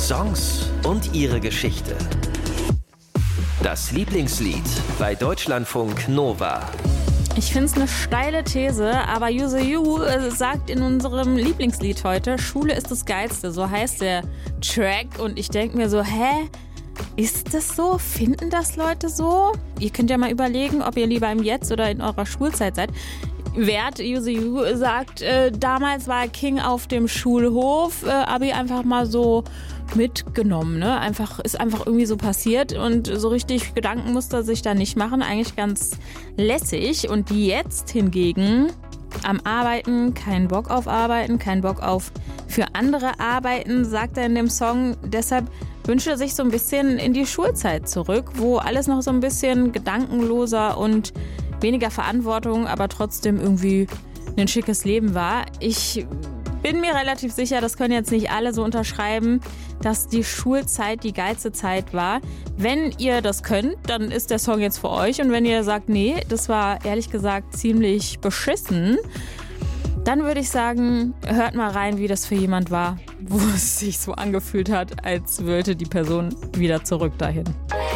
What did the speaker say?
Songs und ihre Geschichte. Das Lieblingslied bei Deutschlandfunk Nova. Ich finde es eine steile These, aber Use You sagt in unserem Lieblingslied heute, Schule ist das Geilste, so heißt der Track. Und ich denke mir so, ist das so? Finden das Leute so? Ihr könnt ja mal überlegen, ob ihr lieber im Jetzt oder in eurer Schulzeit seid. Use You sagt, damals war King auf dem Schulhof, Abi einfach mal so mitgenommen, ne? Ist einfach irgendwie so passiert und so richtig Gedanken musste er sich da nicht machen, eigentlich ganz lässig. Und jetzt hingegen am Arbeiten, keinen Bock auf Arbeiten, keinen Bock auf für andere Arbeiten, sagt er in dem Song. Deshalb wünscht er sich so ein bisschen in die Schulzeit zurück, wo alles noch so ein bisschen gedankenloser und weniger Verantwortung, aber trotzdem irgendwie ein schickes Leben war. Ich bin mir relativ sicher, das können jetzt nicht alle so unterschreiben, dass die Schulzeit die geilste Zeit war. Wenn ihr das könnt, dann ist der Song jetzt für euch. Und wenn ihr sagt, nee, das war ehrlich gesagt ziemlich beschissen, dann würde ich sagen, hört mal rein, wie das für jemand war, wo es sich so angefühlt hat, als wollte die Person wieder zurück dahin.